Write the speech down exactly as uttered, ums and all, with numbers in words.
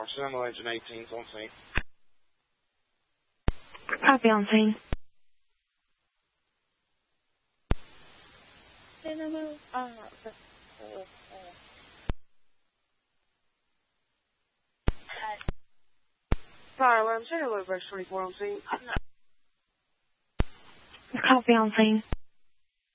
four, Sentinel Engine eighteen's on scene. Copy on scene. Sentinel, uh, uh, uh, Fire alarm, Sentinel Bridge twenty-four on scene. Copy on scene.